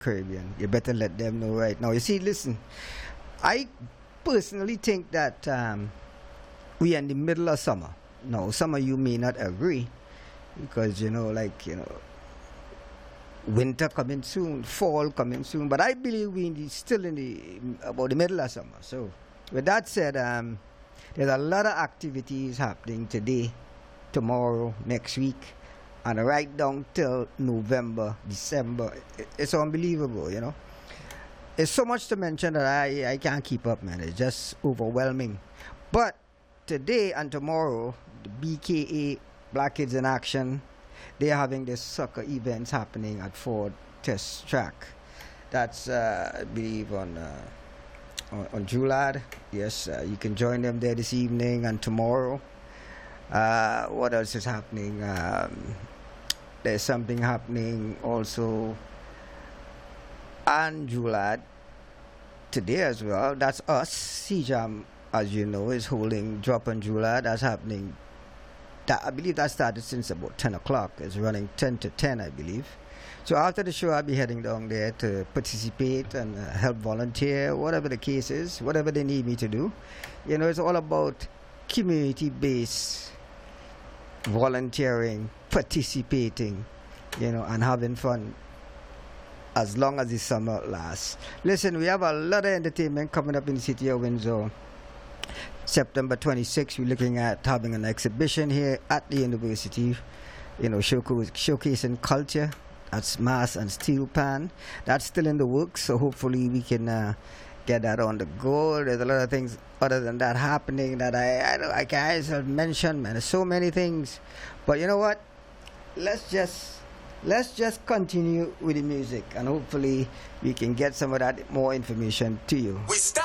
Caribbean. You better let them know right now. You see, listen, I personally think that we are in the middle of summer. Now, some of you may not agree because, winter coming soon, fall coming soon. But I believe we're still in about the middle of summer. So, with that said, there's a lot of activities happening today, tomorrow, next week, and right down till November, December. It's unbelievable, There's so much to mention that I can't keep up, man. It's just overwhelming. But today and tomorrow, the BKA, Black Kids in Action, they're having this soccer events happening at Ford Test Track. That's, I believe, on Julad. Yes, you can join them there this evening and tomorrow. What else is happening? There's something happening also on Julad today as well. That's us. CJAM, as you know, is holding Drop on Julad. That's happening. I believe that started since about 10 o'clock. It's running 10 to 10, I believe. So after the show, I'll be heading down there to participate and help volunteer, whatever the case is, whatever they need me to do. It's all about community-based volunteering, participating, and having fun as long as the summer lasts. Listen, we have a lot of entertainment coming up in the city of Windsor. September 26th, we're looking at having an exhibition here at the university, showcasing culture. That's Mass and Steel Pan. That's still in the works, so hopefully we can get that on the go. There's a lot of things other than that happening that I can't mention, man. There's so many things. But you know what? Let's just continue with the music, and hopefully we can get some of that more information to you.